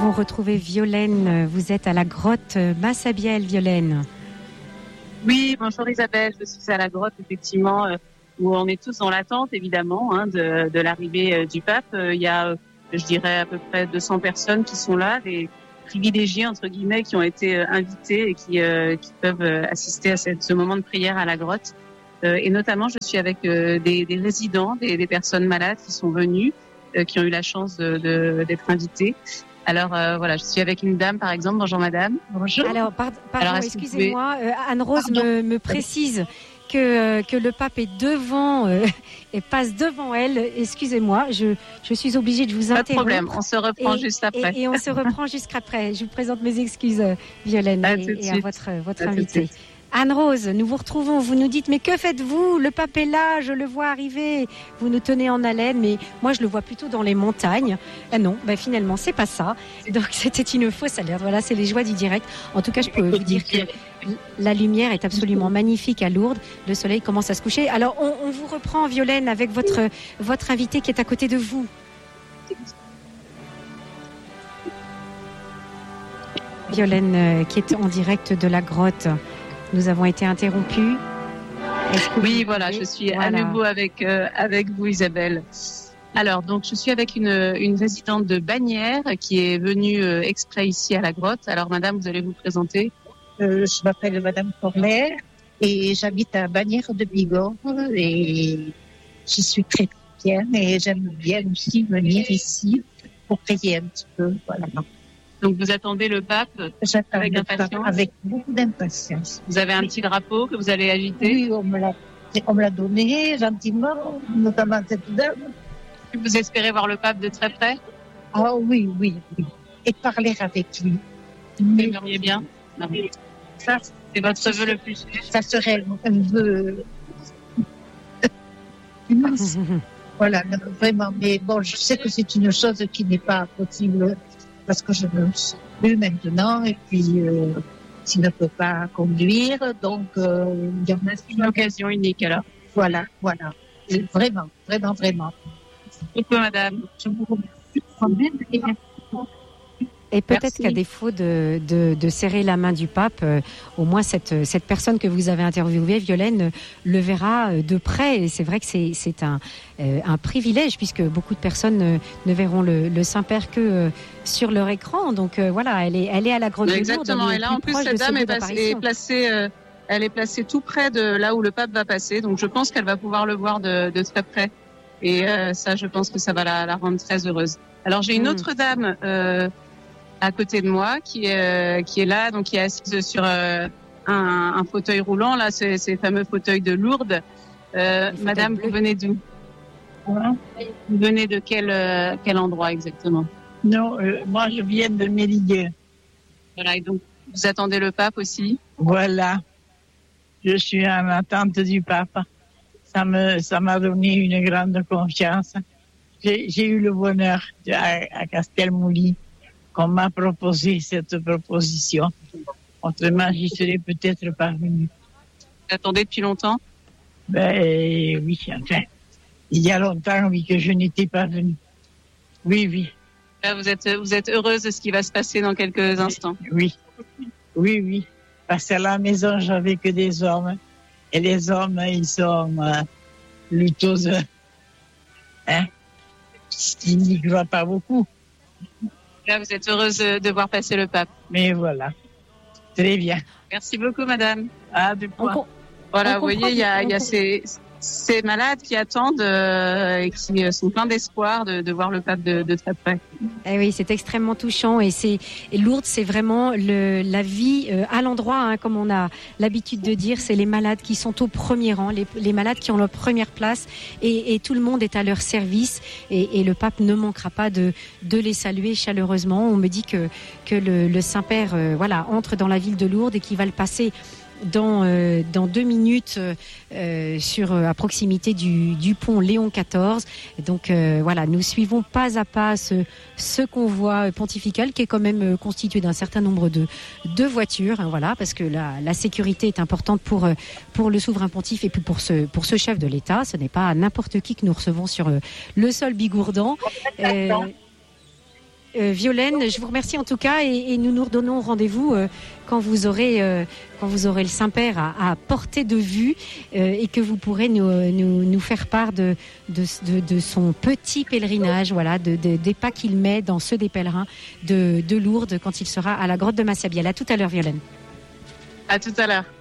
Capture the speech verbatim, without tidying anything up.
allons retrouver Violaine. Vous êtes à la grotte Massabielle, Violaine. Oui, bonjour Isabelle. Je suis à la grotte, effectivement, où on est tous dans l'attente, évidemment, hein, de, de l'arrivée du pape. Il y a, je dirais, à peu près deux cents personnes qui sont là, des privilégiés, entre guillemets, qui ont été invités et qui, euh, qui peuvent assister à cette, ce moment de prière à la grotte. Euh, et notamment, je suis avec euh, des, des résidents, des, des personnes malades qui sont venues, euh, qui ont eu la chance de, de, d'être invitées. Alors euh, voilà, je suis avec une dame, par exemple. Bonjour madame. Bonjour. Alors, par, pardon, Alors, excusez-moi, pouvez... euh, Anne-Rose me, me précise que, que le pape est devant euh, et passe devant elle. Excusez-moi, je, je suis obligée de vous interrompre. Pas de problème, on se reprend et, juste après. Et, et on se reprend jusqu'après. Je vous présente mes excuses, Violaine, à et, et à votre, votre à invitée. Anne-Rose, nous vous retrouvons, vous nous dites, mais que faites-vous? Le pape est là, je le vois arriver. Vous nous tenez en haleine, mais moi je le vois plutôt dans les montagnes. Ah non, ben finalement c'est pas ça. Donc c'était une fausse alerte. Voilà, c'est les joies du direct. En tout cas, je peux vous dire que la lumière est absolument magnifique à Lourdes. Le soleil commence à se coucher. Alors on, on vous reprend, Violaine, avec votre, votre invité qui est à côté de vous. Violaine euh, qui est en direct de la grotte. Nous avons été interrompus. Oui, voilà, je suis voilà. à nouveau avec euh, avec vous, Isabelle. Alors, donc, je suis avec une, une résidente de Bagnères qui est venue euh, exprès ici à la grotte. Alors, madame, vous allez vous présenter. Euh, je m'appelle madame Corler et j'habite à Bagnères de Bigorre et j'y suis très fière et j'aime bien aussi venir ici pour prier un petit peu. Voilà. Donc, vous attendez le pape J'attends avec le impatience. pape avec beaucoup d'impatience. Vous avez un petit drapeau que vous allez agiter? Oui, on me l'a, on me l'a donné gentiment, notamment cette dame. Vous espérez voir le pape de très près? Ah oui, oui, oui. Et parler avec lui. Vous aimeriez bien? Non. Ça, c'est votre vœu le plus cher. Ça serait un vœu immense. Voilà, vraiment. Mais bon, je sais que c'est une chose qui n'est pas possible parce que je ne sais plus maintenant et puis euh, s'il ne peut pas conduire, donc euh, il y en a une occasion unique alors. Voilà, voilà. Et vraiment, vraiment, vraiment. Beaucoup, madame. Je vous remercie. Et peut-être Merci. qu'à défaut de, de, de serrer la main du pape, euh, au moins cette, cette personne que vous avez interviewée, Violaine, euh, le verra euh, de près. Et c'est vrai que c'est, c'est un, euh, un privilège puisque beaucoup de personnes euh, ne verront le, le Saint-Père que euh, sur leur écran. Donc euh, voilà, elle est, elle est à la grotte de Lourdes. Exactement. Et là, en plus, cette dame est, passe, est placée, euh, elle est placée tout près de là où le pape va passer. Donc je pense qu'elle va pouvoir le voir de, de très près. Et euh, ça, je pense que ça va la, la rendre très heureuse. Alors j'ai une mmh. autre dame. Euh, à côté de moi, qui est euh, qui est là, donc qui est assise sur euh, un, un fauteuil roulant, là, ces, ces fameux fauteuils de Lourdes. Euh, Madame, vous venez d'où? Ouais. Vous venez de quel euh, quel endroit exactement? Non, euh, moi je viens de Mérigueux. Voilà, et donc vous attendez le pape aussi? Voilà, je suis en attente du pape. Ça me ça m'a donné une grande confiance. J'ai, j'ai eu le bonheur de, à, à Castelmouli qu'on m'a proposé cette proposition. Autrement, j'y serais peut-être pas venue. Vous attendez depuis longtemps? Ben oui, enfin, il y a longtemps, oui, que je n'étais pas venue. Oui, oui. Là, vous êtes, vous êtes heureuse de ce qui va se passer dans quelques instants? Oui, oui, oui. Parce qu'à la maison, j'avais que des hommes. Et les hommes, ils sont euh, plutôt... Euh, hein, ils n'y croient pas beaucoup. Là, vous êtes heureuse de voir passer le pape. Mais voilà, très bien. Merci beaucoup, madame. Ah, de quoi? On, voilà, on vous voyez, il y a, il y a ces, ces malades qui attendent euh, et qui sont pleins d'espoir de, de voir le pape de, de très près. Eh oui, c'est extrêmement touchant et c'est et Lourdes, c'est vraiment le, la vie euh, à l'endroit, hein, comme on a l'habitude de dire, c'est les malades qui sont au premier rang, les, les malades qui ont leur première place et, et tout le monde est à leur service et, et le pape ne manquera pas de, de les saluer chaleureusement. On me dit que, que le, le Saint-Père euh, voilà, entre dans la ville de Lourdes et qu'il va le passer dans euh, dans deux minutes euh, sur euh, à proximité du du pont Léon quatorze. Et donc euh, voilà, nous suivons pas à pas ce ce convoi pontifical qui est quand même euh, constitué d'un certain nombre de de voitures, hein, voilà, parce que la la sécurité est importante pour euh, pour le souverain pontife et puis pour ce pour ce chef de l'État. Ce n'est pas n'importe qui que nous recevons sur euh, le sol bigourdan. Euh, Euh, Violaine, je vous remercie en tout cas et, et nous nous redonnons rendez-vous euh, quand vous aurez euh, quand vous aurez le Saint-Père à, à portée de vue euh, et que vous pourrez nous, nous, nous faire part de, de, de, de son petit pèlerinage, voilà, de, de, des pas qu'il met dans ceux des pèlerins de, de Lourdes quand il sera à la grotte de Massabielle. À tout à l'heure, Violaine. À tout à l'heure.